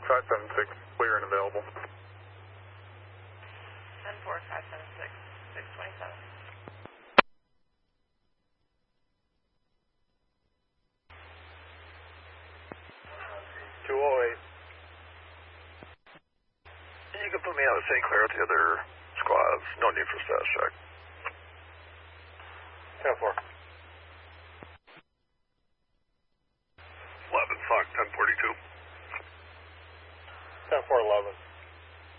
576, clear and available. 10-4, 576, 627. 208. You can put me on the St. Clair with the other squads. No need for status check. 10-4. 11, fuck, 1042. 10-4, 11.